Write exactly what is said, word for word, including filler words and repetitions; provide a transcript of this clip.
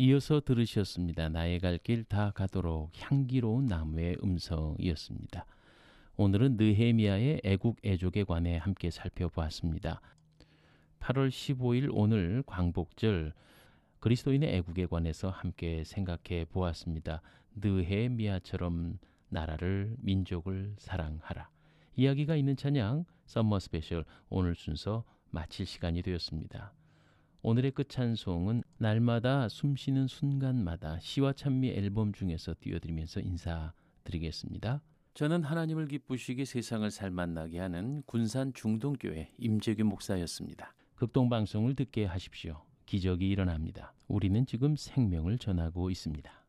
이어서 들으셨습니다. 나의 갈 길 다 가도록 향기로운 나무의 음성이었습니다. 오늘은 느헤미야의 애국 애족에 관해 함께 살펴보았습니다. 팔월 십오일 오늘 광복절 그리스도인의 애국에 관해서 함께 생각해 보았습니다. 느헤미야처럼 나라를 민족을 사랑하라. 이야기가 있는 찬양 썸머 스페셜 오늘 순서 마칠 시간이 되었습니다. 오늘의 끝 찬송은 날마다 숨쉬는 순간마다 시와 찬미 앨범 중에서 띄워드리면서 인사드리겠습니다. 저는 하나님을 기쁘시게 세상을 살만나게 하는 군산 중동교회 임재규 목사였습니다. 극동방송을 듣게 하십시오. 기적이 일어납니다. 우리는 지금 생명을 전하고 있습니다.